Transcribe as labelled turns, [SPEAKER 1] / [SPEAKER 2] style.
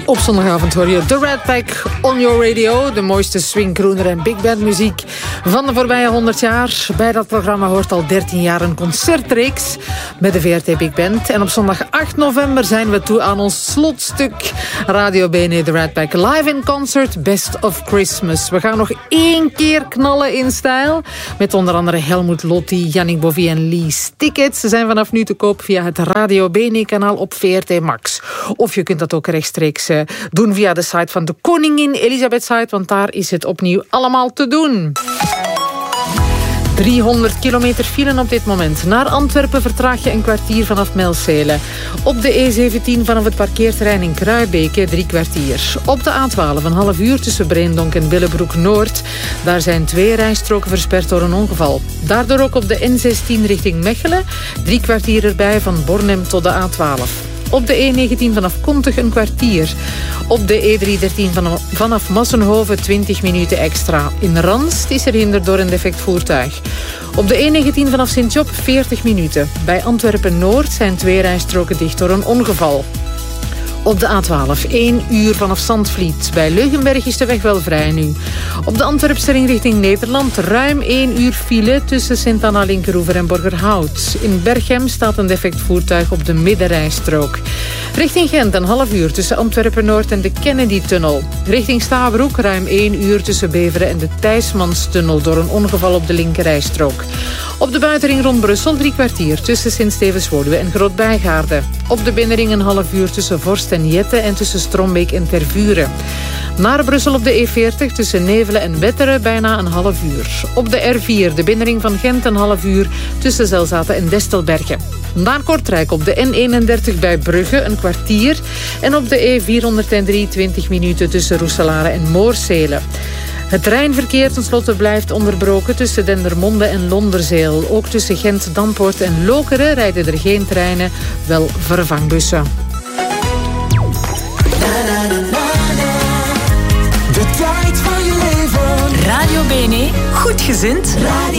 [SPEAKER 1] Op zondagavond hoor je The Rat Pack on your radio. De mooiste swing, crooner en big band muziek van de voorbije 100 jaar. Bij dat programma hoort al 13 jaar een concertreeks met de VRT Big Band. En op zondag 8 november zijn we toe aan ons slotstuk. Radio BNE The Rat Pack live in concert Best of Christmas. We gaan nog 1 keer knallen in stijl. Met onder andere Helmut Lotti, Yannick Bovie en Lies. Tickets zijn vanaf nu te koop via het Radio BNE kanaal op VRT Max. Of je kunt dat ook rechtstreeks doen via de site van de Koningin Elisabeth site, want daar is het opnieuw allemaal te doen. 300 kilometer filen op dit moment. Naar Antwerpen vertraag je een kwartier vanaf Melcele. Op de E17 vanaf het parkeerterrein in Kruibeke 3 kwartier. Op de A12 een half uur tussen Breendonk en Billebroek-Noord. Daar zijn 2 rijstroken versperd door een ongeval. Daardoor ook op de N16 richting Mechelen. 3 kwartier erbij van Bornem tot de A12. Op de E19 vanaf Kontich een kwartier. Op de E313 vanaf Massenhoven 20 minuten extra. In Ranst is er hinder door een defect voertuig. Op de E19 vanaf Sint-Job 40 minuten. Bij Antwerpen-Noord zijn 2 rijstroken dicht door een ongeval. Op de A12 1 uur vanaf Zandvliet. Bij Leugenberg is de weg wel vrij nu. Op de Antwerpse ring richting Nederland ruim 1 uur file tussen Sint-Anna-Linkeroever en Borgerhout. In Berchem staat een defect voertuig op de middenrijstrook. Richting Gent een half uur tussen Antwerpen-Noord en de Kennedy-tunnel. Richting Stabroek ruim 1 uur tussen Beveren en de Thijsmanstunnel door een ongeval op de linkerrijstrook. Op de buitenring rond Brussel 3 kwartier tussen Sint-Stevens-Woluwe en Groot-Bijgaarde. Op de binnenring een half uur tussen Vorst en Jette en tussen Strombeek en Tervuren. Naar Brussel op de E40 tussen Nevelen en Wetteren bijna een half uur. Op de R4 de binnenring van Gent een half uur tussen Zelzaten en Destelbergen. Naar Kortrijk op de N31 bij Brugge een kwartier. En op de E403 20 minuten tussen Roeselare en Moorsele. Het treinverkeer tenslotte blijft onderbroken tussen Dendermonde en Londerzeel. Ook tussen Gent, Dampoort en Lokeren rijden er geen treinen, wel vervangbussen.
[SPEAKER 2] De tijd van je leven.
[SPEAKER 3] Radio BNE, goed gezind.
[SPEAKER 2] Radio